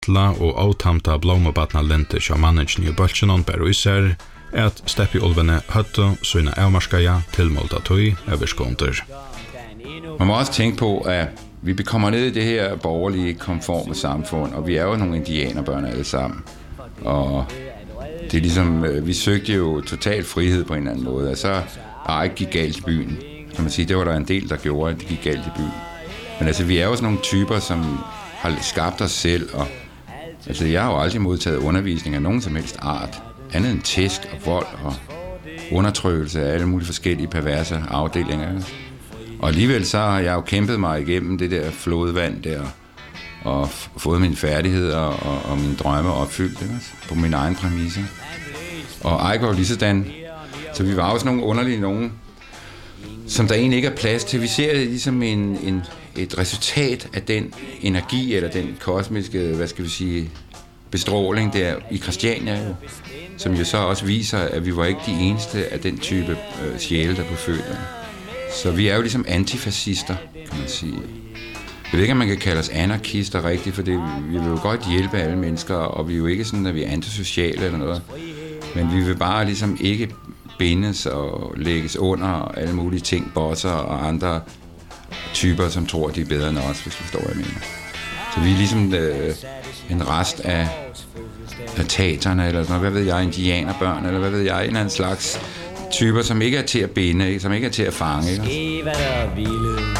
fatla og avtamta blommabatna lente av managen i bøltsjenon bæru især, at Steppi Ulvene høtte sine avmarskaja tilmålta tøy øverskånder. Man må også tænke på, at vi kommer ned i det her borgerlige, konforme samfund, og vi er jo nogle indianerbørn alle sammen. Og det er ligesom, vi søgte jo total frihed på en eller anden måde, og så ikke gik galt i byen. Kan man sige, det var der en del, der gjorde, at det gik galt i byen. Men altså, vi er jo sådan nogle typer, som har skabt os selv, og altså, jeg har jo aldrig modtaget undervisning af nogen som helst art, andet end tæsk og vold og undertrykkelse af alle mulige forskellige perverse afdelinger. Og alligevel så har jeg jo kæmpet mig igennem det der flodvand der, og fået mine færdigheder og mine drømme opfyldt, ikke? På mine egne præmisser. Og Ejgaard lige sådan, så vi var også nogle underlige nogen, som der egentlig ikke er plads til. Vi ser det ligesom et resultat af den energi, eller den kosmiske, hvad skal vi sige, bestråling der i Christiania, jo, som jo så også viser, at vi var ikke de eneste af den type sjæle, der blev født. Så vi er jo ligesom antifascister, kan man sige. Jeg ved ikke, om man kan kalde os anarkister rigtigt, for vi vil jo godt hjælpe alle mennesker, og vi er jo ikke sådan, at vi er antisociale eller noget. Men vi vil bare ligesom ikke bindes og lægges under alle mulige ting, bosser og andre typer, som tror, de er bedre end os, hvis du forstår, hvad jeg mener. Så vi er ligesom en rest af taterne, eller sådan noget, hvad ved jeg, indianerbørn, eller hvad ved jeg, en eller anden slags typer, som ikke er til at binde, ikke? Som ikke er til at fange. Ikke?